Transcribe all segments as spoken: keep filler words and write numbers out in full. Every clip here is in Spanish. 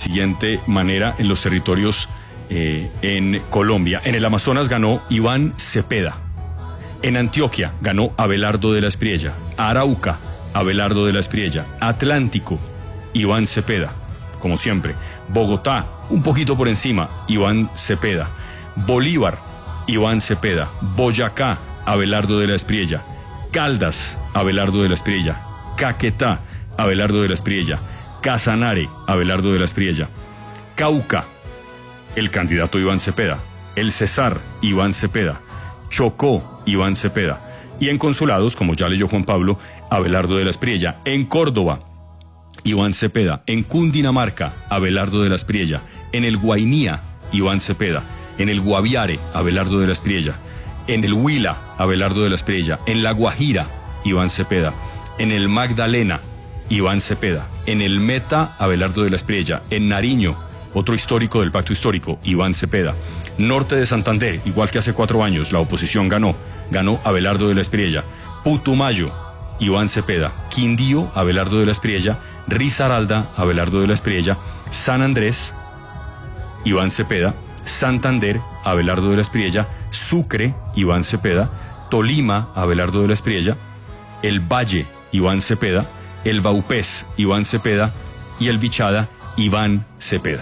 siguiente manera en los territorios eh, en Colombia. En el Amazonas ganó Iván Cepeda. En Antioquia ganó Abelardo de la Espriella. Arauca, Abelardo de la Espriella. Atlántico, Iván Cepeda, como siempre. Bogotá, un poquito por encima, Iván Cepeda. Bolívar, Iván Cepeda. Boyacá, Abelardo de la Espriella. Caldas, Abelardo de la Espriella. Caquetá, Abelardo de la Espriella. Casanare, Abelardo de la Espriella. Cauca, el candidato Iván Cepeda. El Cesar, Iván Cepeda. Chocó, Iván Cepeda. Y en consulados, como ya leyó Juan Pablo, Abelardo de la Espriella. En Córdoba, Iván Cepeda. En Cundinamarca, Abelardo de la Espriella. En el Guainía, Iván Cepeda. En el Guaviare, Abelardo de la Espriella. En el Huila, Abelardo de la Espriella. En la Guajira, Iván Cepeda. En el Magdalena, Iván Cepeda. En el Meta, Abelardo de la Espriella. En Nariño, otro histórico del pacto histórico, Iván Cepeda. Norte de Santander, igual que hace cuatro años, la oposición ganó. Ganó Abelardo de la Espriella. Putumayo, Iván Cepeda. Quindío, Abelardo de la Espriella. Risaralda, Abelardo de la Espriella. San Andrés, Iván Cepeda. Santander, Abelardo de la Espriella. Sucre, Iván Cepeda. Tolima, Abelardo de la Espriella. El Valle, Iván Cepeda. El Vaupés, Iván Cepeda. Y el Vichada, Iván Cepeda.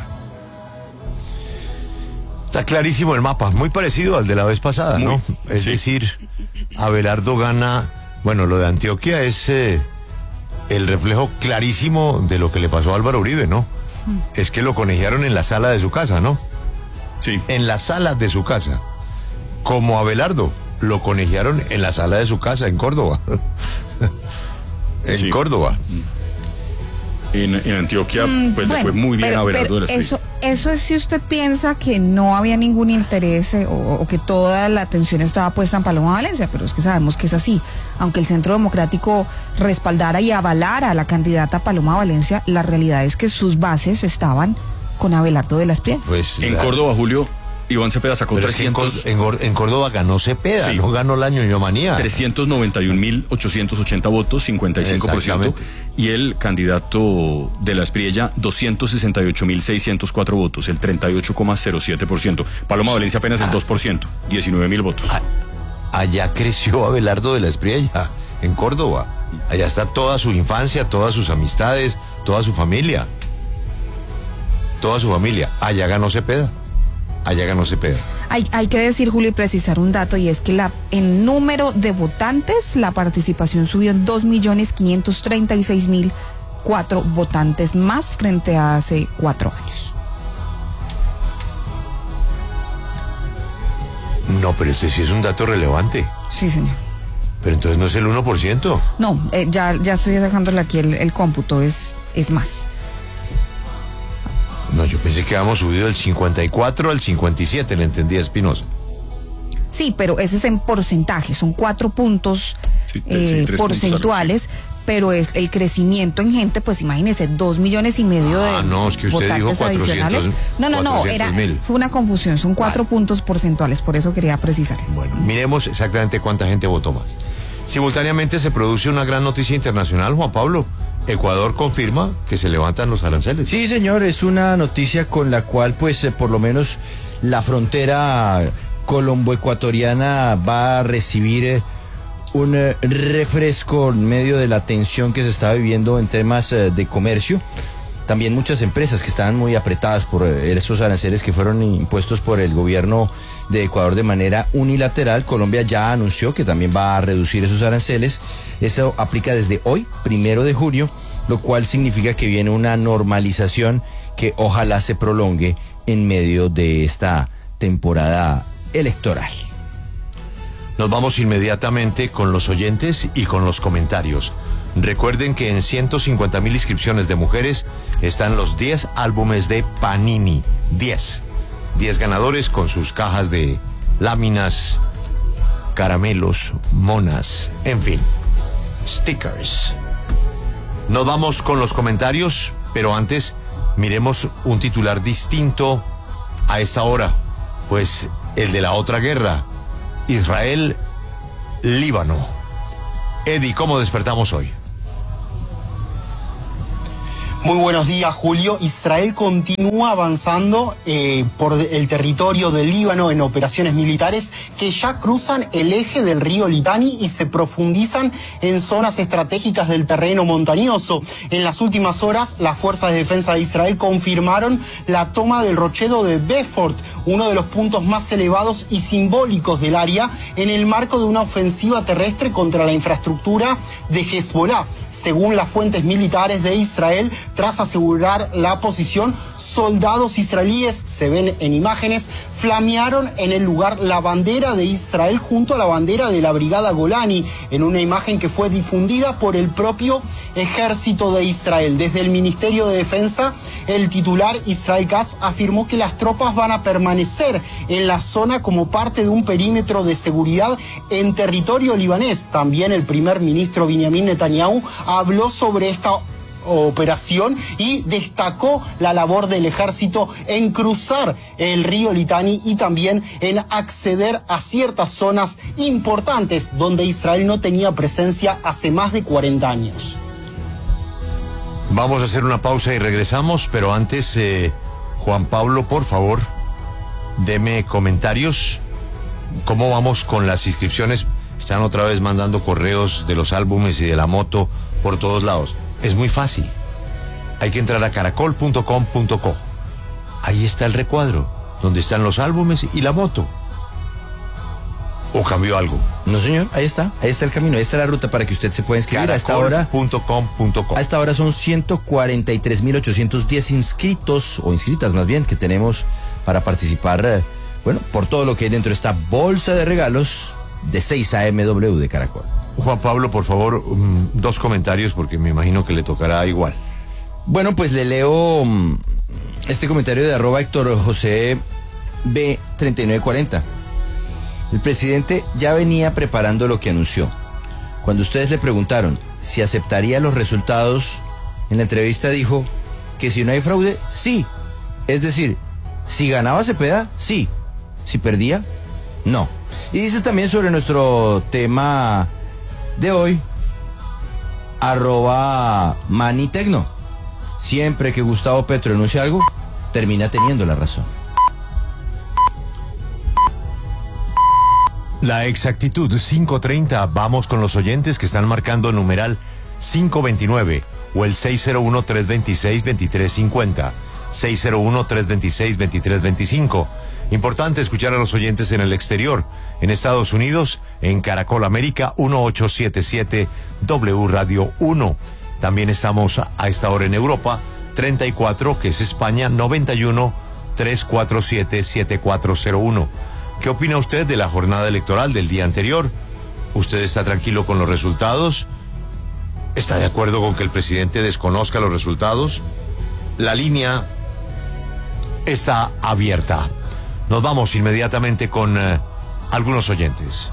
Está clarísimo el mapa, muy parecido al de la vez pasada, muy, ¿no? Es sí. decir, Abelardo gana. Bueno, lo de Antioquia es eh, el reflejo clarísimo de lo que le pasó a Álvaro Uribe, ¿no? Mm. Es que lo conejearon en la sala de su casa, ¿no? Sí. En la sala de su casa. Como Abelardo, lo conejearon en la sala de su casa, en Córdoba. en sí. Córdoba. En, en Antioquia, pues bueno, le fue muy bien pero, a Abelardo de la Espriella. Eso, eso es si usted piensa que no había ningún interés eh, o, o que toda la atención estaba puesta en Paloma Valencia, pero es que sabemos que es así. Aunque el Centro Democrático respaldara y avalara a la candidata Paloma Valencia, la realidad es que sus bases estaban con Abelardo de la Espriella. Pues, en la... Córdoba, Julio, Iván Cepeda sacó pero trescientos... Es que en, Córdoba, en, en Córdoba ganó Cepeda, sí. no ganó la ñoñomanía. trescientos noventa y un mil ochocientos ochenta votos, cincuenta y cinco por ciento. Y el candidato de la Espriella, doscientos sesenta y ocho mil seiscientos cuatro votos, el treinta y ocho coma cero siete por ciento. Paloma Valencia apenas el dos por ciento, diecinueve mil votos. Allá creció Abelardo de la Espriella, en Córdoba. Allá está toda su infancia, todas sus amistades, toda su familia. Toda su familia. Allá ganó Cepeda. Allá ganó Cepeda. Hay, hay que decir, Julio, y precisar un dato, y es que la, en número de votantes, la participación subió en dos millones quinientos treinta y seis mil cuatro votantes más frente a hace cuatro años. No, pero este sí es un dato relevante. Sí, señor. Pero entonces no es el uno por ciento. No, eh, ya, ya estoy dejándole aquí el, el cómputo, es, es más. No, yo pensé que habíamos subido del cincuenta y cuatro al cincuenta y siete, le entendí a Espinosa. Sí, pero ese es en porcentaje, son cuatro puntos sí, eh, sí, porcentuales, puntos, sí. Pero es el crecimiento en gente, pues imagínese, dos millones y medio de ah, no, es que usted votantes dijo cuatrocientos, adicionales. No, no, no, era, fue una confusión, son cuatro vale. puntos porcentuales, por eso quería precisar. Bueno, miremos exactamente cuánta gente votó más. Simultáneamente se produce una gran noticia internacional, Juan Pablo. Ecuador confirma que se levantan los aranceles. Sí, señor, es una noticia con la cual, pues, eh, por lo menos la frontera colombo-ecuatoriana va a recibir eh, un eh, refresco en medio de la tensión que se está viviendo en temas eh, de comercio. También muchas empresas que estaban muy apretadas por eh, esos aranceles que fueron impuestos por el gobierno de Ecuador de manera unilateral. Colombia ya anunció que también va a reducir esos aranceles. Eso aplica desde hoy, primero de junio, lo cual significa que viene una normalización que ojalá se prolongue en medio de esta temporada electoral. Nos vamos inmediatamente con los oyentes y con los comentarios. Recuerden que en ciento cincuenta mil inscripciones de mujeres están los diez álbumes de Panini. diez. diez ganadores con sus cajas de láminas, caramelos, monas, en fin, stickers. Nos vamos con los comentarios, pero antes miremos un titular distinto a esta hora, pues el de la otra guerra, Israel-Líbano. Eddie, ¿cómo despertamos hoy? Muy buenos días, Julio. Israel continúa avanzando eh, por el territorio del Líbano en operaciones militares que ya cruzan el eje del río Litani y se profundizan en zonas estratégicas del terreno montañoso. En las últimas horas, las fuerzas de defensa de Israel confirmaron la toma del rochedo de Beaufort, uno de los puntos más elevados y simbólicos del área, en el marco de una ofensiva terrestre contra la infraestructura de Hezbollah. Según las fuentes militares de Israel, tras asegurar la posición, soldados israelíes, se ven en imágenes, flamearon en el lugar la bandera de Israel junto a la bandera de la Brigada Golani, en una imagen que fue difundida por el propio ejército de Israel. Desde el Ministerio de Defensa, el titular Israel Katz afirmó que las tropas van a permanecer en la zona como parte de un perímetro de seguridad en territorio libanés. También el primer ministro Benjamin Netanyahu habló sobre esta operación y destacó la labor del ejército en cruzar el río Litani y también en acceder a ciertas zonas importantes donde Israel no tenía presencia hace más de cuarenta años. Vamos a hacer una pausa y regresamos, pero antes, eh, Juan Pablo, por favor, deme comentarios. ¿Cómo vamos con las inscripciones? Están otra vez mandando correos de los álbumes y de la moto por todos lados. Es muy fácil. Hay que entrar a caracol punto com punto co. Ahí está el recuadro, donde están los álbumes y la moto. ¿O cambió algo? No, señor, ahí está, ahí está el camino, ahí está la ruta para que usted se pueda inscribir. A esta hora, caracol punto com punto co. A esta hora son ciento cuarenta y tres mil ochocientos diez inscritos, o inscritas más bien, que tenemos para participar, eh, bueno, por todo lo que hay dentro de esta bolsa de regalos de seis A M W de Caracol. Juan Pablo, por favor, um, dos comentarios, porque me imagino que le tocará igual. Bueno, pues le leo um, este comentario de arroba Héctor José B treinta y nueve cuarenta. El presidente ya venía preparando lo que anunció. Cuando ustedes le preguntaron si aceptaría los resultados, en la entrevista dijo que si no hay fraude, sí. Es decir, si ganaba Cepeda, sí. Si perdía, no. Y dice también sobre nuestro tema de hoy, arroba Manitecno. Siempre que Gustavo Petro enuncia algo, termina teniendo la razón. La exactitud cinco treinta, vamos con los oyentes que están marcando el numeral cinco veintinueve o el seis cero uno, tres dos seis, dos tres cinco cero, seis cero uno, tres dos seis, dos tres dos cinco. Importante escuchar a los oyentes en el exterior. En Estados Unidos, en Caracol América, dieciocho setenta y siete W Radio uno. También estamos a esta hora en Europa, treinta y cuatro, que es España, noventa y uno, trescientos cuarenta y siete, setenta y cuatro cero uno. ¿Qué opina usted de la jornada electoral del día anterior? ¿Usted está tranquilo con los resultados? ¿Está de acuerdo con que el presidente desconozca los resultados? La línea está abierta. Nos vamos inmediatamente con eh, algunos oyentes.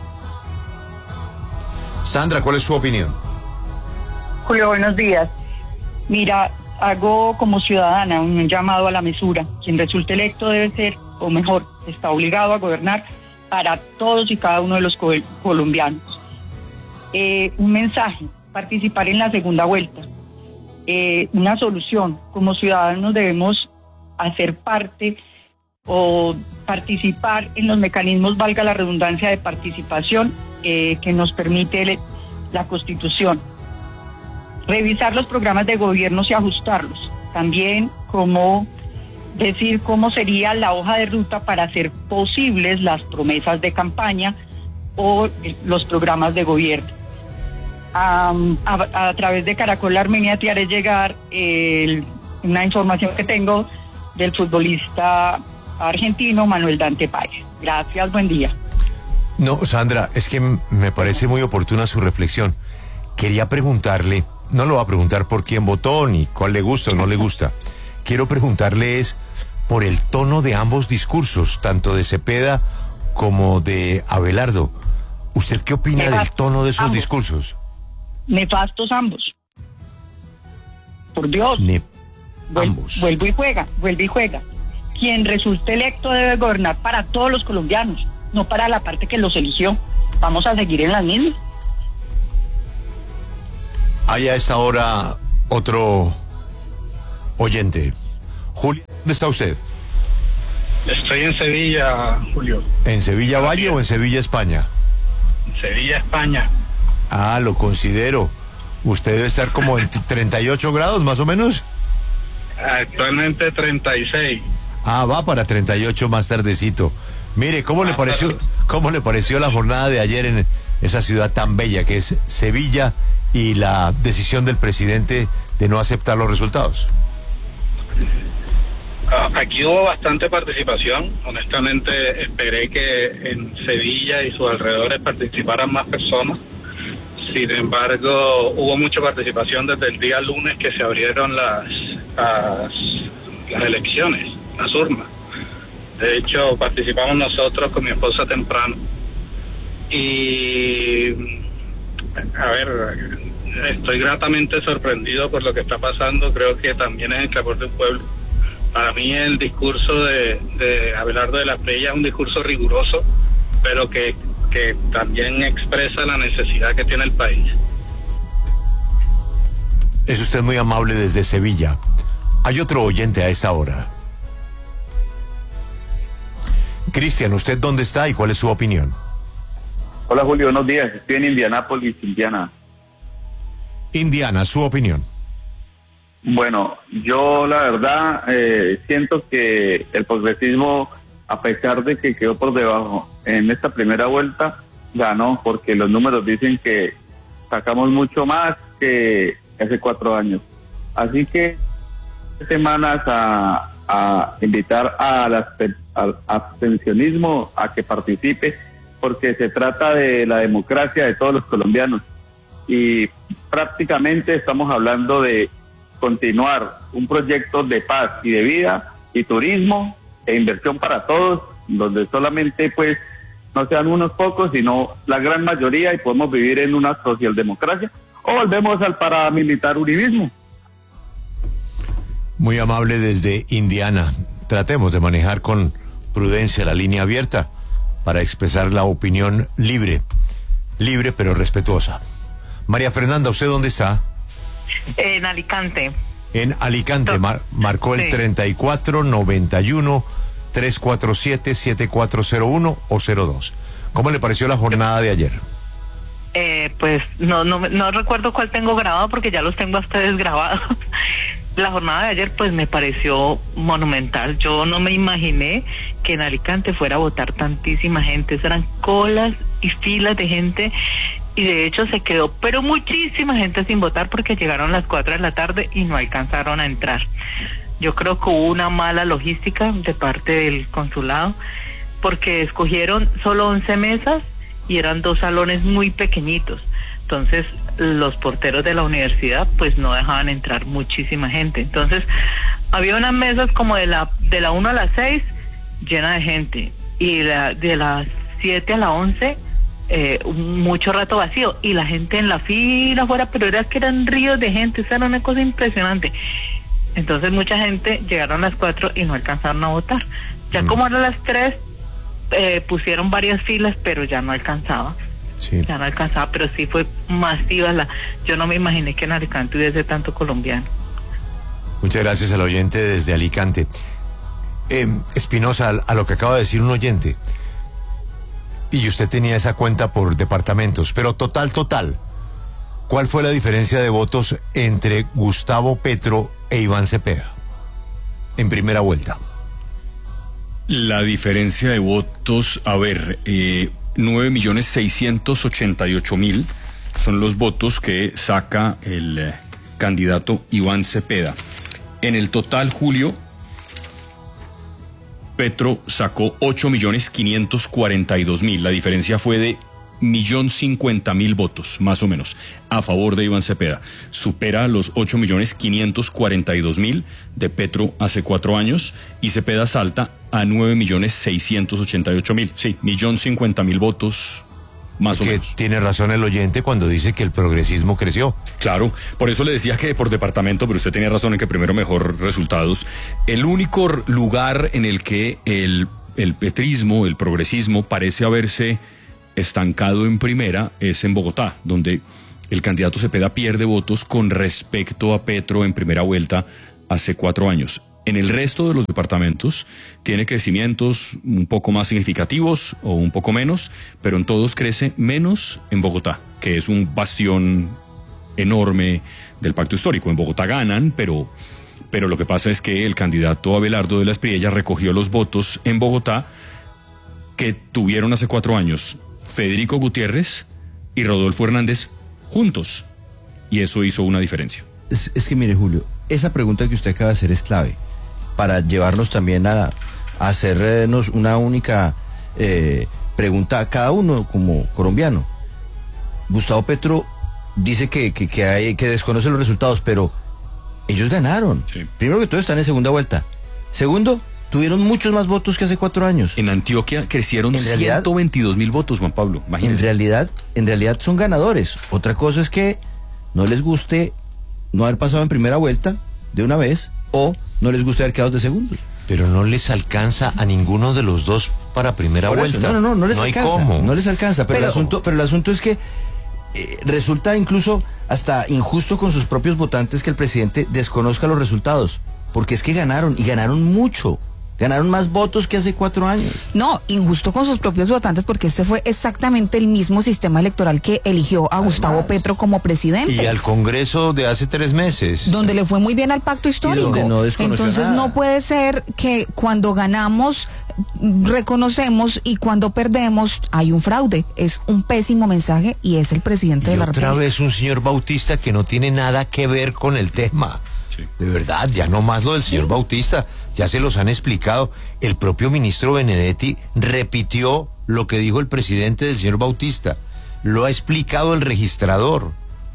Sandra, ¿cuál es su opinión? Julio, buenos días. Mira, hago como ciudadana un llamado a la mesura. Quien resulte electo debe ser, o mejor, está obligado a gobernar para todos y cada uno de los co- colombianos. Eh, un mensaje, participar en la segunda vuelta. Eh, una solución, como ciudadanos debemos hacer parte o participar en los mecanismos, valga la redundancia, de participación eh, que nos permite el, la Constitución. Revisar los programas de gobierno y ajustarlos. También como decir cómo sería la hoja de ruta para hacer posibles las promesas de campaña o los programas de gobierno. Um, a, a través de Caracol Armenia te haré llegar el, una información que tengo del futbolista argentino Manuel Dante Páez. Gracias, buen día. No, Sandra, es que me parece muy oportuna su reflexión. Quería preguntarle, no lo va a preguntar por quién votó ni cuál le gusta o no le gusta. Quiero preguntarle es por el tono de ambos discursos, tanto de Cepeda como de Abelardo. ¿Usted qué opina Nefastos, del tono de esos ambos. discursos? Nefastos ambos. Por Dios. Ne Vuel ambos. Vuelve y juega, vuelve y juega. Quien resulte electo debe gobernar para todos los colombianos, no para la parte que los eligió. Vamos a seguir en las mismas. Hay a esta hora otro oyente. Julio, ¿dónde está usted? Estoy en Sevilla, Julio. ¿En Sevilla Valle o en Sevilla, España? En Sevilla, España. Ah, lo considero. ¿Usted debe estar como en treinta y ocho grados, más o menos? Actualmente treinta y seis. Ah, va para treinta y ocho más tardecito. Mire, ¿cómo le pareció, cómo le pareció la jornada de ayer en esa ciudad tan bella que es Sevilla y la decisión del presidente de no aceptar los resultados? Aquí hubo bastante participación. Honestamente, esperé que en Sevilla y sus alrededores participaran más personas. Sin embargo, hubo mucha participación desde el día lunes que se abrieron las, las, las elecciones, las urnas. De hecho, participamos nosotros con mi esposa temprano. Y, a ver, estoy gratamente sorprendido por lo que está pasando. Creo que también es el clamor del pueblo. Para mí el discurso de, de Abelardo de la Espriella es un discurso riguroso, pero que, que también expresa la necesidad que tiene el país. Es usted muy amable desde Sevilla. Hay otro oyente a esta hora. Cristian, ¿usted dónde está y cuál es su opinión? Hola Julio, buenos días. Estoy en Indianápolis, Indiana. Indiana, su opinión. Bueno, yo la verdad eh, siento que el progresismo, a pesar de que quedó por debajo en esta primera vuelta, ganó, porque los números dicen que sacamos mucho más que hace cuatro años. Así que semanas a, a invitar al, al abstencionismo a que participe, porque se trata de la democracia de todos los colombianos. Y prácticamente estamos hablando de continuar un proyecto de paz y de vida y turismo e inversión para todos, donde solamente pues no sean unos pocos, sino la gran mayoría, y podemos vivir en una socialdemocracia, o volvemos al paramilitar uribismo. Muy amable desde Indiana. Tratemos de manejar con prudencia la línea abierta para expresar la opinión libre, libre pero respetuosa. María Fernanda, ¿usted dónde está? En Alicante. En Alicante, mar, marcó el sí. treinta y cuatro noventa y uno trescientos cuarenta y siete setenta y cuatro cero uno o cero dos. ¿Cómo le pareció la jornada de ayer? Eh, pues no, no no recuerdo cuál tengo grabado porque ya los tengo a ustedes grabados. La jornada de ayer pues me pareció monumental. Yo no me imaginé que en Alicante fuera a votar tantísima gente. Eran colas y filas de gente. Y de hecho se quedó, pero muchísima gente sin votar porque llegaron las cuatro de la tarde y no alcanzaron a entrar. Yo creo que hubo una mala logística de parte del consulado, porque escogieron solo once mesas y eran dos salones muy pequeñitos. Entonces los porteros de la universidad pues no dejaban entrar muchísima gente. Entonces había unas mesas como de la de la una a las seis llena de gente, y la, de las siete a la once Eh, mucho rato vacío, y la gente en la fila afuera, pero era que eran ríos de gente. Esa era una cosa impresionante. Entonces mucha gente llegaron a las cuatro y no alcanzaron a votar. Ya mm. como eran las tres, eh, pusieron varias filas, pero ya no alcanzaba. Sí. Ya no alcanzaba, pero sí fue masiva la. Yo no me imaginé que en Alicante hubiese tanto colombiano. Muchas gracias al oyente desde Alicante. Eh, Espinosa, a, a lo que acaba de decir un oyente. Y usted tenía esa cuenta por departamentos, pero total, total, ¿cuál fue la diferencia de votos entre Gustavo Petro e Iván Cepeda en primera vuelta? La diferencia de votos, a ver, eh, nueve millones seiscientos ochenta y ocho mil son los votos que saca el eh, candidato Iván Cepeda. En el total, Julio, Petro sacó ocho millones quinientos cuarenta y dos mil. La diferencia fue de un millón cincuenta mil votos, más o menos, a favor de Iván Cepeda. Supera los ocho millones quinientos cuarenta y dos mil de Petro hace cuatro años, y Cepeda salta a nueve millones seiscientos ochenta y ocho mil. Sí, millón cincuenta mil votos, más Porque o menos. Tiene razón el oyente cuando dice que el progresismo creció. Claro, por eso le decía que por departamento, pero usted tenía razón en que primero mejor resultados. El único lugar en el que el, el petrismo, el progresismo, parece haberse estancado en primera es en Bogotá, donde el candidato Cepeda pierde votos con respecto a Petro en primera vuelta hace cuatro años. En el resto de los departamentos tiene crecimientos un poco más significativos o un poco menos, pero en todos crece menos en Bogotá, que es un bastión enorme del pacto histórico. En Bogotá ganan, pero, pero lo que pasa es que el candidato Abelardo de la Espriella recogió los votos en Bogotá que tuvieron hace cuatro años Federico Gutiérrez y Rodolfo Hernández juntos, y eso hizo una diferencia. Es, es que mire, Julio, esa pregunta que usted acaba de hacer es clave para llevarnos también a, a hacernos una única eh, pregunta a cada uno como colombiano. Gustavo Petro dice que, que, que, hay, que desconoce los resultados, pero ellos ganaron. Sí. Primero que todo están en segunda vuelta. Segundo, tuvieron muchos más votos que hace cuatro años. En Antioquia crecieron en realidad, ciento veintidós mil votos, Juan Pablo. Imagínese. En realidad, en realidad son ganadores. Otra cosa es que no les guste no haber pasado en primera vuelta de una vez, o no les gusta haber quedado de segundos. Pero no les alcanza a ninguno de los dos para primera Por vuelta. Eso, no, no, no, no les no alcanza. Hay cómo. No les alcanza, pero, pero, el asunto, pero el asunto es que eh, resulta incluso hasta injusto con sus propios votantes que el presidente desconozca los resultados, porque es que ganaron, y ganaron mucho. Ganaron más votos que hace cuatro años. No, injusto con sus propios votantes, porque este fue exactamente el mismo sistema electoral que eligió a Además, Gustavo Petro como presidente. Y al Congreso de hace tres meses. Donde le fue muy bien al pacto histórico. Y donde no Entonces nada. No puede ser que cuando ganamos reconocemos y cuando perdemos hay un fraude. Es un pésimo mensaje y es el presidente y de la República. Otra vez un señor Bautista que no tiene nada que ver con el tema. Sí. De verdad, ya no más lo del señor sí. Bautista, ya se los han explicado. El propio ministro Benedetti repitió lo que dijo el presidente del señor Bautista. Lo ha explicado el registrador,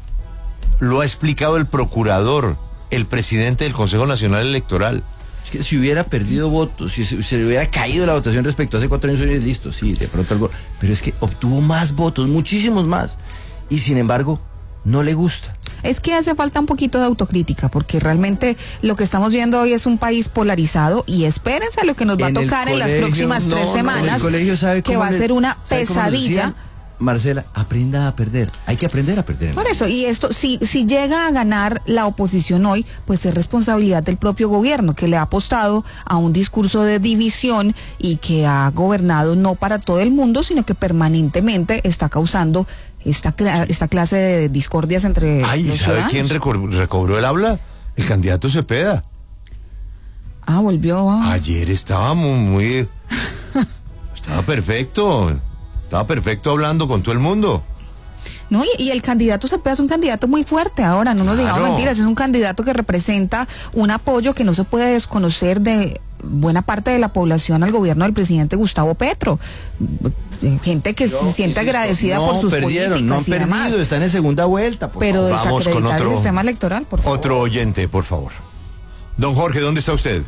lo ha explicado el procurador, el presidente del Consejo Nacional Electoral. Es que si hubiera perdido votos, si se, se le hubiera caído la votación respecto a hace cuatro años, es listo, sí, de pronto algo. Pero es que obtuvo más votos, muchísimos más. Y sin embargo, no le gusta. Es que hace falta un poquito de autocrítica, porque realmente lo que estamos viendo hoy es un país polarizado, y espérense a lo que nos va en a tocar colegio, en las próximas no, tres no, semanas, el colegio sabe que va le, a ser una pesadilla. Marcela, aprenda a perder. Hay que aprender a perder. Por eso, y esto, si, si llega a ganar la oposición hoy, pues es responsabilidad del propio gobierno, que le ha apostado a un discurso de división y que ha gobernado no para todo el mundo, sino que permanentemente está causando esta, esta clase de discordias entre Ay, los ¿sabe ciudadanos? quién recor- recobró el habla? El candidato Cepeda. Ah, volvió. Ah. Ayer estaba muy, muy... estaba perfecto. Estaba perfecto hablando con todo el mundo. No, y, y el candidato Cepeda es un candidato muy fuerte ahora, no nos Claro. digamos mentiras, es un candidato que representa un apoyo que no se puede desconocer de buena parte de la población al gobierno del presidente Gustavo Petro. Gente que Yo, se siente insisto, agradecida no por sus perdieron, no han políticas y perdido, demás. están en segunda vuelta. Por Pero favor. Vamos con desacreditar otro- el sistema electoral, por favor. Otro oyente, por favor. Don Jorge, ¿dónde está usted?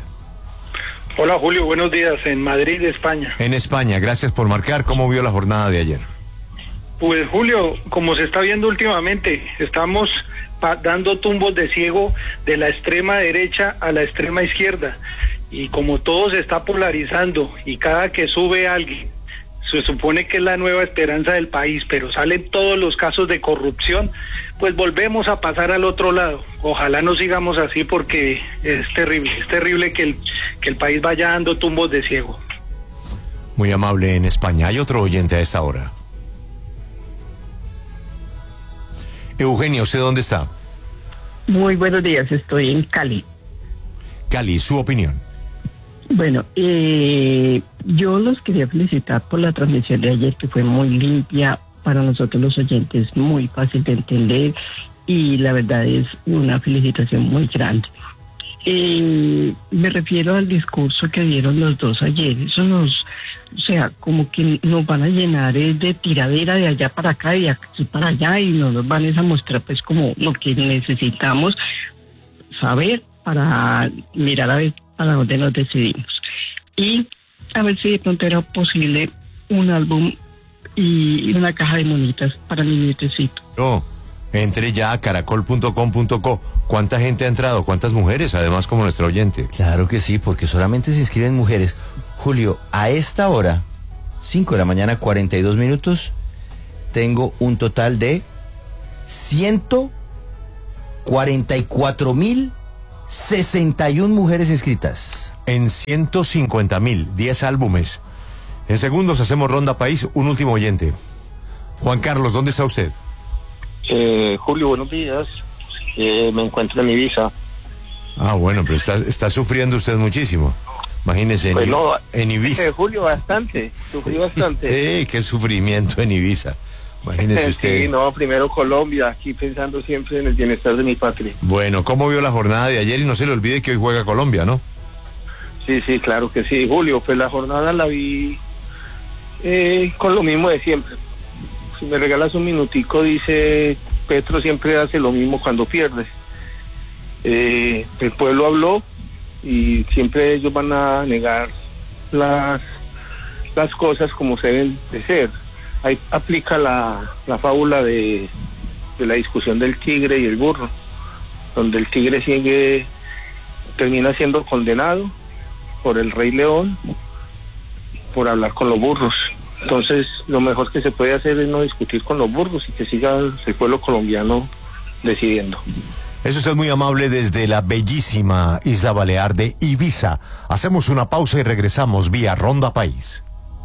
Hola Julio, buenos días, en Madrid, España. En España, gracias por marcar. ¿Cómo vio la jornada de ayer? Pues Julio, como se está viendo últimamente, estamos pa- dando tumbos de ciego de la extrema derecha a la extrema izquierda, y como todo se está polarizando y cada que sube alguien se supone que es la nueva esperanza del país, pero salen todos los casos de corrupción, pues volvemos a pasar al otro lado. Ojalá no sigamos así, porque es terrible, es terrible que el, que el país vaya dando tumbos de ciego. Muy amable. En España hay otro oyente a esta hora. Eugenio, ¿usted dónde está? Muy buenos días, estoy en Cali. Cali, su opinión. Bueno, eh, yo los quería felicitar por la transmisión de ayer, que fue muy limpia para nosotros los oyentes, muy fácil de entender, y la verdad es una felicitación muy grande. Eh, me refiero al discurso que dieron los dos ayer. Eso nos, o sea, como que nos van a llenar eh, de tiradera de allá para acá y de aquí para allá, y no nos van a mostrar pues como lo que necesitamos saber para mirar a ver para dónde nos decidimos. Y a ver si de pronto era posible un álbum y una caja de monitas para mi nietecito. No, entre ya a caracol punto com punto co. ¿Cuánta gente ha entrado? ¿Cuántas mujeres? Además, como nuestra oyente. Claro que sí, porque solamente se inscriben mujeres. Julio, a esta hora, cinco de la mañana, cuarenta y dos minutos, tengo un total de ciento cuarenta y cuatro mil sesenta y una mujeres inscritas. En ciento cincuenta mil, diez álbumes. En segundos hacemos ronda país, un último oyente. Juan Carlos, ¿dónde está usted? Eh, Julio, buenos días. Eh, me encuentro en Ibiza. Ah, bueno, pero está, está sufriendo usted muchísimo. Imagínese, en, Bueno, en Ibiza. Eh, Julio, bastante, sufrí bastante. Eh, qué sufrimiento en Ibiza. Imagínese usted. Sí, no, primero Colombia, aquí pensando siempre en el bienestar de mi patria. Bueno, ¿cómo vio la jornada de ayer? Y no se le olvide que hoy juega Colombia, ¿no? Sí, sí, claro que sí, Julio, pues la jornada la vi eh, con lo mismo de siempre. Si me regalas un minutico, dice, Petro siempre hace lo mismo cuando pierde. Eh, el pueblo habló y siempre ellos van a negar las, las cosas como se deben de ser. Ahí aplica la, la fábula de, de la discusión del tigre y el burro, donde el tigre sigue, termina siendo condenado por el Rey León por hablar con los burros. Entonces, lo mejor que se puede hacer es no discutir con los burros y que siga el pueblo colombiano decidiendo. Eso es muy amable desde la bellísima isla balear de Ibiza. Hacemos una pausa y regresamos vía Ronda País.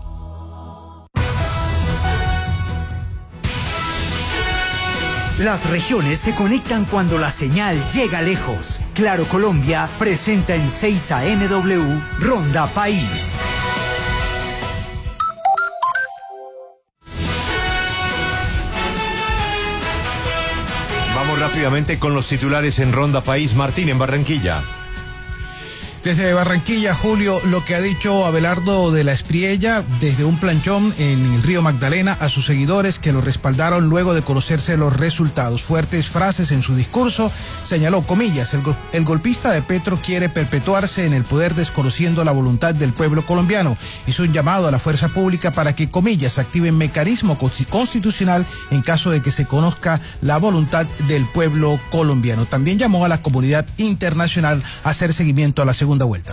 Las regiones se conectan cuando la señal llega lejos. Claro Colombia presenta en seis A M W Ronda País. Vamos rápidamente con los titulares en Ronda País. Martín, en Barranquilla. Desde Barranquilla, Julio, lo que ha dicho Abelardo de la Espriella desde un planchón en el río Magdalena a sus seguidores que lo respaldaron luego de conocerse los resultados. Fuertes frases en su discurso, señaló, comillas, el, go el golpista de Petro quiere perpetuarse en el poder desconociendo la voluntad del pueblo colombiano. Hizo un llamado a la fuerza pública para que, comillas, activen mecanismo constitucional en caso de que se conozca la voluntad del pueblo colombiano. También llamó a la comunidad internacional a hacer seguimiento a la segunda segunda vuelta.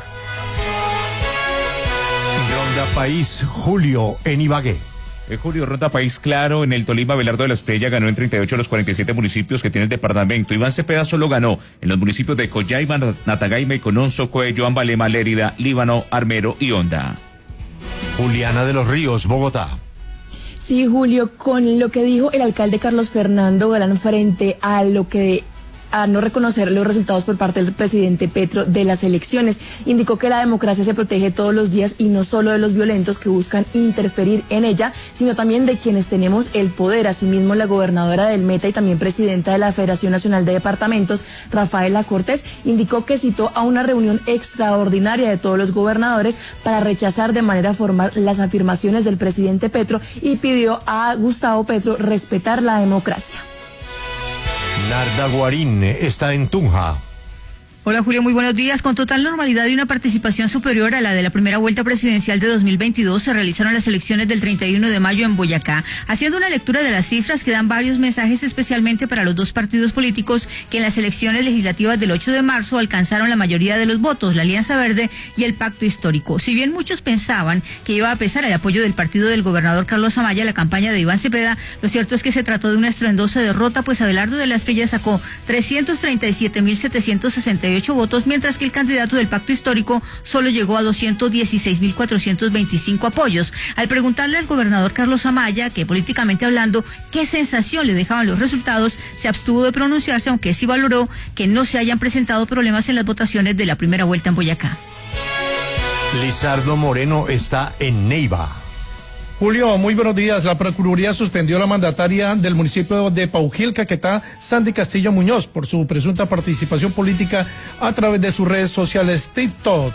Ronda País, Julio, en Ibagué. Eh, Julio, Ronda País, claro, en el Tolima, Abelardo de la Espriella ganó en treinta y ocho de los cuarenta y siete municipios que tiene el departamento. Iván Cepeda solo ganó en los municipios de Coyhaiba, Natagaima, Cononso, Coello, Ambalema, Lérida, Líbano, Armero y Honda. Juliana de los Ríos, Bogotá. Sí, Julio, con lo que dijo el alcalde Carlos Fernando Galán frente a lo que a no reconocer los resultados por parte del presidente Petro de las elecciones. Indicó que la democracia se protege todos los días y no solo de los violentos que buscan interferir en ella, sino también de quienes tenemos el poder. Asimismo, la gobernadora del Meta y también presidenta de la Federación Nacional de Departamentos, Rafaela Cortés, indicó que citó a una reunión extraordinaria de todos los gobernadores para rechazar de manera formal las afirmaciones del presidente Petro y pidió a Gustavo Petro respetar la democracia. Narda Guarín está en Tunja. Hola Julio, muy buenos días. Con total normalidad y una participación superior a la de la primera vuelta presidencial de dos mil veintidós, se realizaron las elecciones del treinta y uno de mayo en Boyacá. Haciendo una lectura de las cifras que dan varios mensajes, especialmente para los dos partidos políticos que en las elecciones legislativas del ocho de marzo alcanzaron la mayoría de los votos, la Alianza Verde y el Pacto Histórico. Si bien muchos pensaban que iba a pesar el apoyo del partido del gobernador Carlos Amaya a la campaña de Iván Cepeda, lo cierto es que se trató de una estruendosa derrota, pues Abelardo de la Espriella sacó trescientos treinta y siete mil setecientos sesenta y ocho votos, mientras que el candidato del Pacto Histórico solo llegó a doscientos dieciséis mil cuatrocientos veinticinco apoyos. Al preguntarle al gobernador Carlos Amaya, que políticamente hablando, qué sensación le dejaban los resultados, se abstuvo de pronunciarse, aunque sí valoró que no se hayan presentado problemas en las votaciones de la primera vuelta en Boyacá. Lizardo Moreno está en Neiva. Julio, muy buenos días. La Procuraduría suspendió a la mandataria del municipio de Paujil, Caquetá, Sandy Castillo Muñoz, por su presunta participación política a través de sus redes sociales TikTok.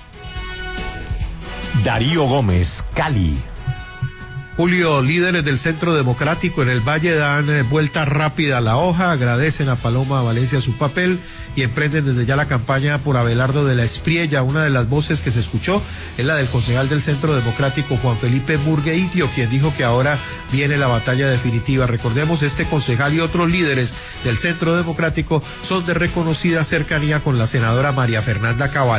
Darío Gómez, Cali. Julio, líderes del Centro Democrático en el Valle dan eh, vuelta rápida a la hoja, agradecen a Paloma Valencia su papel y emprenden desde ya la campaña por Abelardo de la Espriella. Una de las voces que se escuchó es la del concejal del Centro Democrático, Juan Felipe Murgueitio, quien dijo que ahora viene la batalla definitiva. Recordemos, este concejal y otros líderes del Centro Democrático son de reconocida cercanía con la senadora María Fernanda Cabal.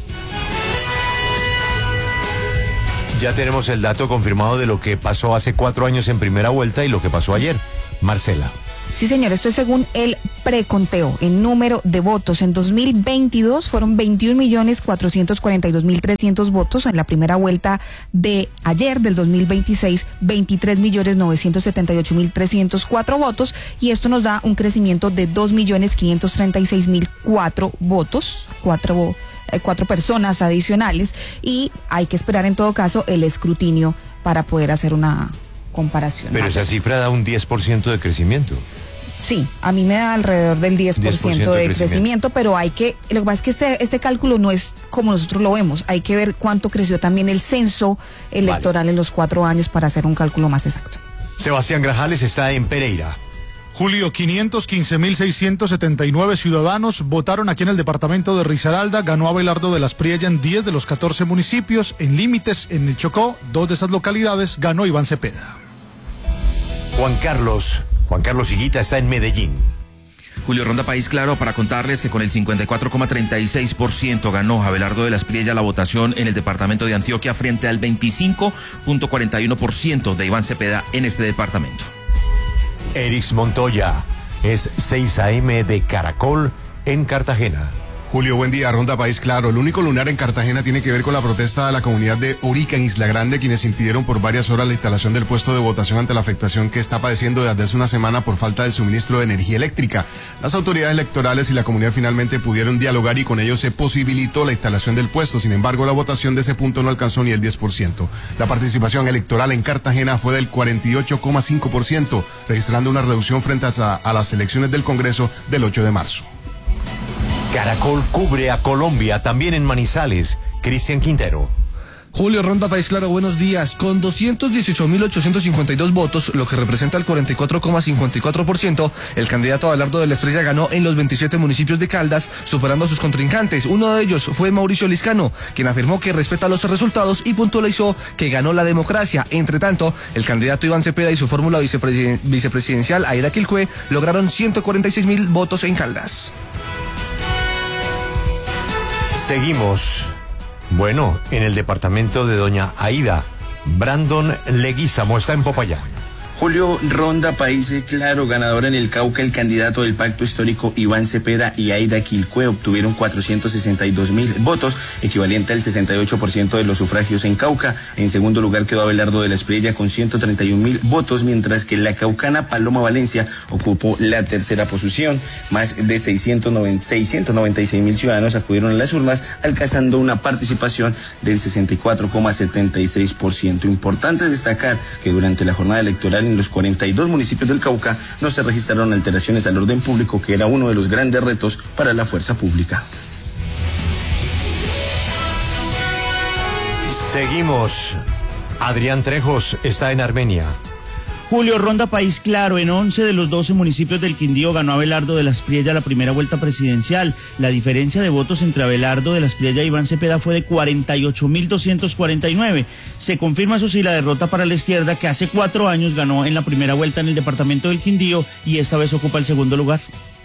Ya tenemos el dato confirmado de lo que pasó hace cuatro años en primera vuelta y lo que pasó ayer. Marcela. Sí, señor, esto es según el preconteo. El número de votos en dos mil veintidós fueron veintiún millones cuatrocientos cuarenta y dos mil trescientos votos. En la primera vuelta de ayer, del dos mil veintiséis, veintitrés millones novecientos setenta y ocho mil trescientos cuatro votos. Y esto nos da un crecimiento de dos millones quinientos treinta y seis mil cuatro votos, cuatro, eh, cuatro personas adicionales. Y hay que esperar en todo caso el escrutinio para poder hacer una comparación. Pero esa cifra da un diez por ciento de crecimiento. Sí, a mí me da alrededor del diez por ciento, diez por ciento de, de crecimiento. crecimiento, pero hay que, lo que pasa es que este, este cálculo no es como nosotros lo vemos, hay que ver cuánto creció también el censo electoral vale. en los cuatro años para hacer un cálculo más exacto. Sebastián Grajales está en Pereira. Julio, quinientos quince mil seiscientos setenta y nueve ciudadanos votaron aquí en el departamento de Risaralda. Ganó Abelardo de la Espriella en diez de los catorce municipios. En límites, en el Chocó, dos de esas localidades, ganó Iván Cepeda. Juan Carlos, Juan Carlos Higuita está en Medellín. Julio, Ronda País Claro, para contarles que con el cincuenta y cuatro coma treinta y seis por ciento ganó Abelardo de la Espriella la votación en el departamento de Antioquia frente al veinticinco coma cuarenta y uno por ciento de Iván Cepeda en este departamento. Erix Montoya, es seis a eme de Caracol en Cartagena. Julio, buen día. Ronda País Claro. El único lunar en Cartagena tiene que ver con la protesta de la comunidad de Orica en Isla Grande, quienes impidieron por varias horas la instalación del puesto de votación ante la afectación que está padeciendo desde hace una semana por falta de suministro de energía eléctrica. Las autoridades electorales y la comunidad finalmente pudieron dialogar y con ello se posibilitó la instalación del puesto. Sin embargo, la votación de ese punto no alcanzó ni el diez por ciento. La participación electoral en Cartagena fue del cuarenta y ocho coma cinco por ciento, registrando una reducción frente a, a las elecciones del Congreso del ocho de marzo. Caracol cubre a Colombia, también en Manizales. Cristian Quintero. Julio, Ronda País Claro, buenos días. Con doscientos dieciocho mil ochocientos cincuenta y dos votos, lo que representa el cuarenta y cuatro coma cincuenta y cuatro por ciento, el candidato Abelardo de la Espriella ganó en los veintisiete municipios de Caldas, superando a sus contrincantes. Uno de ellos fue Mauricio Liscano, quien afirmó que respeta los resultados y puntualizó que ganó la democracia. Entre tanto, el candidato Iván Cepeda y su fórmula vicepresiden- vicepresidencial Aida Quilcue lograron ciento cuarenta y seis mil votos en Caldas. Seguimos. Bueno, en el departamento de Doña Aida, Brandon Leguízamo está en Popayán. Julio, Ronda País Claro, ganador en el Cauca, el candidato del Pacto Histórico Iván Cepeda y Aida Quilcue obtuvieron cuatrocientos sesenta y dos mil votos, equivalente al sesenta y ocho por ciento de los sufragios en Cauca. En segundo lugar quedó Abelardo de la Espriella con ciento treinta y un mil votos, mientras que la caucana Paloma Valencia ocupó la tercera posición. Más de seiscientos noventa y seis mil ciudadanos acudieron a las urnas, alcanzando una participación del sesenta y cuatro coma setenta y seis por ciento. Importante destacar que durante la jornada electoral en los cuarenta y dos municipios del Cauca no se registraron alteraciones al orden público, que era uno de los grandes retos para la fuerza pública. Seguimos. Adrián Trejos está en Armenia. Julio, Ronda País Claro, en once de los doce municipios del Quindío ganó Abelardo de la Espriella la primera vuelta presidencial. La diferencia de votos entre Abelardo de la Espriella y Iván Cepeda fue de cuarenta y ocho mil doscientos cuarenta y nueve. Se confirma, eso sí, la derrota para la izquierda, que hace cuatro años ganó en la primera vuelta en el departamento del Quindío y esta vez ocupa el segundo lugar.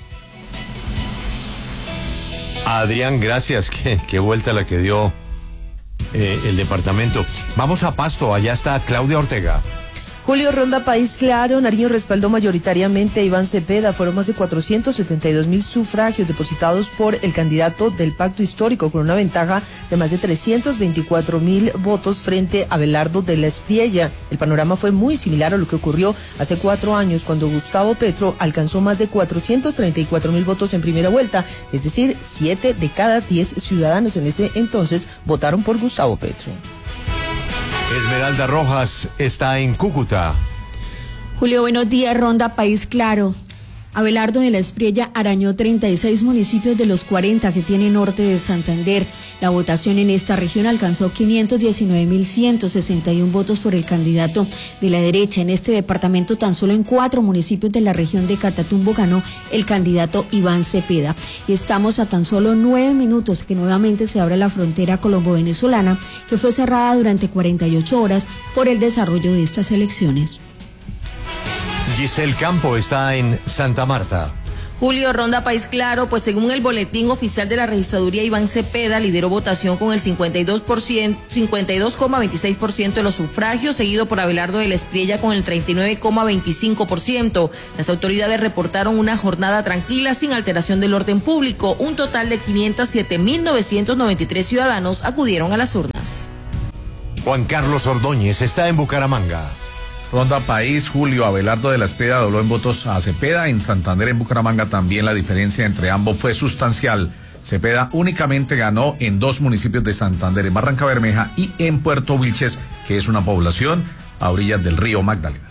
Adrián, gracias. Qué, qué vuelta la que dio eh, el departamento. Vamos a Pasto, allá está Claudia Ortega. Julio, Ronda País Claro, Nariño respaldó mayoritariamente a Iván Cepeda. Fueron más de cuatrocientos setenta y dos mil sufragios depositados por el candidato del Pacto Histórico, con una ventaja de más de trescientos veinticuatro mil votos frente a Abelardo de la Espriella. El panorama fue muy similar a lo que ocurrió hace cuatro años, cuando Gustavo Petro alcanzó más de cuatrocientos treinta y cuatro mil votos en primera vuelta, es decir, siete de cada diez ciudadanos en ese entonces votaron por Gustavo Petro. Esmeralda Rojas está en Cúcuta. Julio, buenos días. Ronda País Claro. Abelardo de la Espriella arañó treinta y seis municipios de los cuarenta que tiene norte de Santander. La votación en esta región alcanzó quinientos diecinueve mil ciento sesenta y uno votos por el candidato de la derecha. En este departamento, tan solo en cuatro municipios de la región de Catatumbo ganó el candidato Iván Cepeda. Y estamos a tan solo nueve minutos que nuevamente se abre la frontera colombo-venezolana, que fue cerrada durante cuarenta y ocho horas por el desarrollo de estas elecciones. Giselle Campo está en Santa Marta. Julio, Ronda País Claro, pues según el boletín oficial de la registraduría, Iván Cepeda lideró votación con el cincuenta y dos por ciento, cincuenta y dos coma veintiséis por ciento de los sufragios, seguido por Abelardo de la Espriella con el treinta y nueve coma veinticinco por ciento. Las autoridades reportaron una jornada tranquila sin alteración del orden público. Un total de quinientos siete mil novecientos noventa y tres ciudadanos acudieron a las urnas. Juan Carlos Ordóñez está en Bucaramanga. Ronda País, Julio Abelardo de la Espriella dobló en votos a Cepeda. En Santander, en Bucaramanga, también la diferencia entre ambos fue sustancial. Cepeda únicamente ganó en dos municipios de Santander, en Barranca Bermeja y en Puerto Wilches, que es una población a orillas del río Magdalena.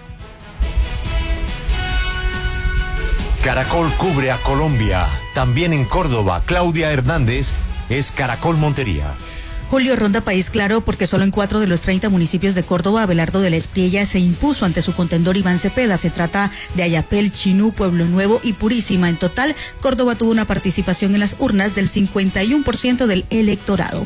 Caracol cubre a Colombia. También en Córdoba, Claudia Hernández es Caracol Montería. Julio, Ronda País Claro, porque solo en cuatro de los treinta municipios de Córdoba, Abelardo de la Espriella se impuso ante su contendor Iván Cepeda. Se trata de Ayapel, Chinú, Pueblo Nuevo y Purísima. En total, Córdoba tuvo una participación en las urnas del cincuenta y uno por ciento del electorado.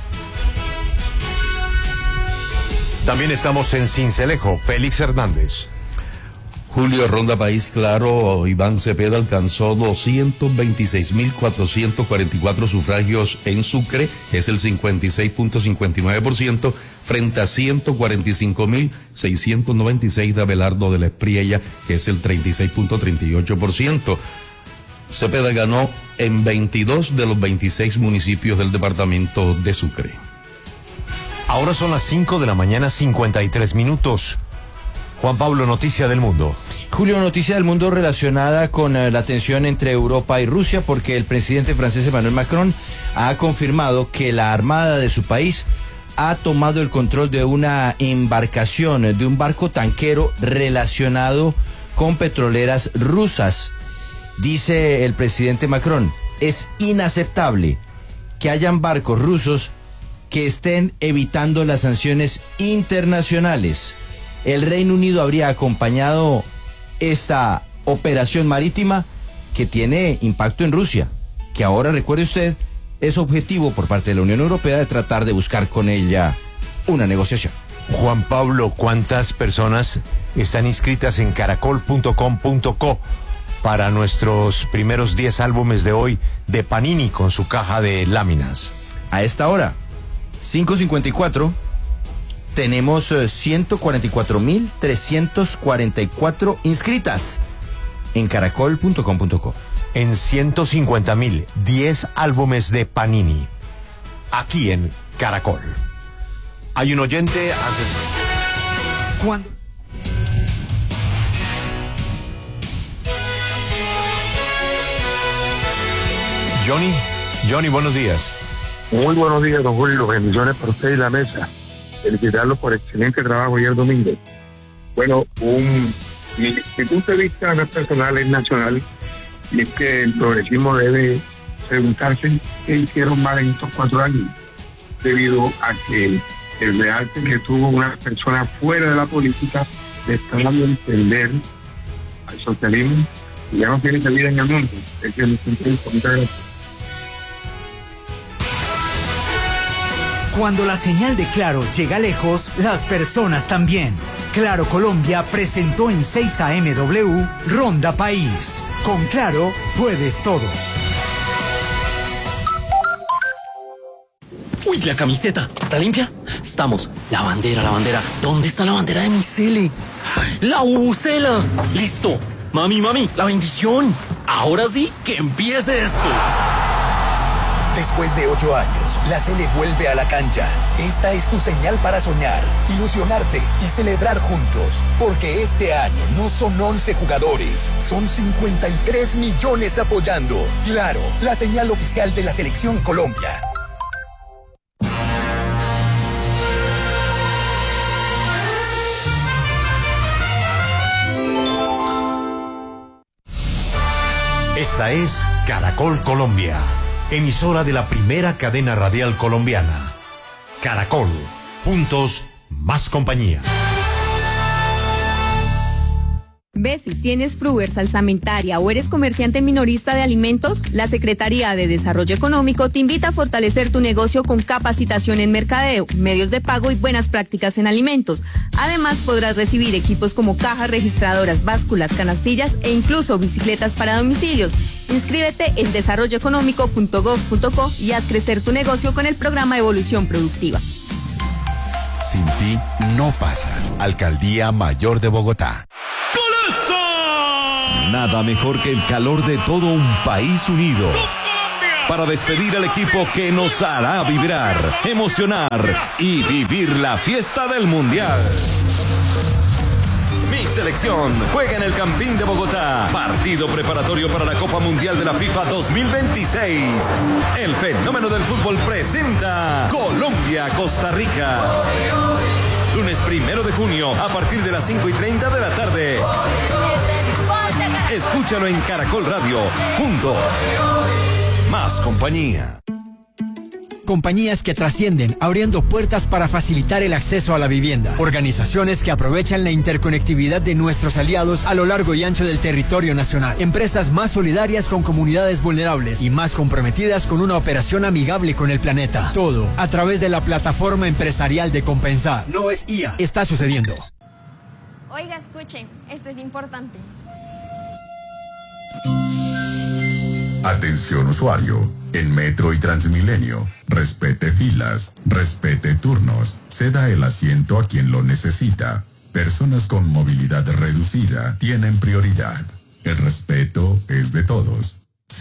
También estamos en Sincelejo, Félix Hernández. Julio, Ronda País Claro, Iván Cepeda alcanzó doscientos veintiséis mil cuatrocientos cuarenta y cuatro sufragios en Sucre, que es el cincuenta y seis punto cincuenta y nueve por ciento, frente a ciento cuarenta y cinco mil seiscientos noventa y seis de Abelardo de la Espriella, que es el treinta y seis punto treinta y ocho por ciento. Cepeda ganó en veintidós de los veintiséis municipios del departamento de Sucre. Ahora son las cinco de la mañana, cincuenta y tres minutos. Juan Pablo, noticia del mundo. Julio, noticia del mundo relacionada con uh, la tensión entre Europa y Rusia, porque el presidente francés Emmanuel Macron ha confirmado que la armada de su país ha tomado el control de una embarcación, de un barco tanquero relacionado con petroleras rusas. Dice el presidente Macron, es inaceptable que hayan barcos rusos que estén evitando las sanciones internacionales. El Reino Unido habría acompañado esta operación marítima que tiene impacto en Rusia, que ahora, recuerde usted, es objetivo por parte de la Unión Europea de tratar de buscar con ella una negociación. Juan Pablo, ¿cuántas personas están inscritas en caracol punto com punto co para nuestros primeros diez álbumes de hoy de Panini con su caja de láminas? A esta hora, cinco cincuenta y cuatro, tenemos eh, ciento cuarenta y cuatro mil trescientos cuarenta y cuatro inscritas en caracol punto com punto co. En ciento cincuenta mil, diez álbumes de Panini, aquí en Caracol. Hay un oyente antes... ¿Cuándo? Johnny, Johnny, buenos días. Muy buenos días, don Julio. Bendiciones para usted y la mesa. Felicitarlos por excelente trabajo ayer domingo. Bueno, un, mi, mi punto de vista no es personal, es nacional, y es que el progresismo debe preguntarse qué hicieron mal en estos cuatro años, debido a que el realce que tuvo una persona fuera de la política le está dando a entender al socialismo y ya no tiene salida en el mundo. Ese es mi punto de vista. Muchas gracias. Cuando la señal de Claro llega lejos, las personas también. Claro Colombia presentó en seis A M W Ronda País. Con Claro puedes todo. Uy, la camiseta, ¿está limpia? Estamos. La bandera, la bandera. ¿Dónde está la bandera de mi cele? La bubucela. Listo. Mami, mami, la bendición. Ahora sí, que empiece esto. Después de ocho años, la Sele vuelve a la cancha. Esta es tu señal para soñar, ilusionarte y celebrar juntos. Porque este año no son once jugadores, son cincuenta y tres millones apoyando. Claro, la señal oficial de la Selección Colombia. Esta es Caracol Colombia, emisora de la primera cadena radial colombiana. Caracol, juntos, más compañía. ¿Ves si tienes Fruver, salsamentaria o eres comerciante minorista de alimentos? La Secretaría de Desarrollo Económico te invita a fortalecer tu negocio con capacitación en mercadeo, medios de pago y buenas prácticas en alimentos. Además, podrás recibir equipos como cajas registradoras, básculas, canastillas e incluso bicicletas para domicilios. Inscríbete en desarrollo económico punto gov punto co y haz crecer tu negocio con el programa Evolución Productiva. Sin ti no pasa. Alcaldía Mayor de Bogotá. Nada mejor que el calor de todo un país unido para despedir al equipo que nos hará vibrar, emocionar y vivir la fiesta del Mundial. Mi selección juega en el Campín de Bogotá. Partido preparatorio para la Copa Mundial de la FIFA dos mil veintiséis. El fenómeno del fútbol presenta Colombia-Costa Rica. Lunes primero de junio a partir de las cinco y treinta de la tarde. Escúchalo en Caracol Radio. Juntos. Más compañía. Compañías que trascienden, abriendo puertas para facilitar el acceso a la vivienda. Organizaciones que aprovechan la interconectividad de nuestros aliados a lo largo y ancho del territorio nacional. Empresas más solidarias con comunidades vulnerables y más comprometidas con una operación amigable con el planeta. Todo a través de la plataforma empresarial de Compensar. No es I A. Está sucediendo. Oiga, escuche, esto es importante. Atención usuario, en Metro y Transmilenio, respete filas, respete turnos, ceda el asiento a quien lo necesita. Personas con movilidad reducida tienen prioridad. El respeto es de todos.